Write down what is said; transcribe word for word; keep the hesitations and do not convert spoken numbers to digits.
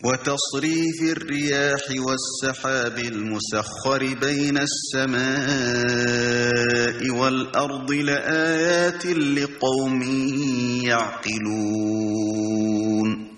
وتصريف الرياح والسحاب المسخر بين السماء والأرض لآيات لقوم يعقلون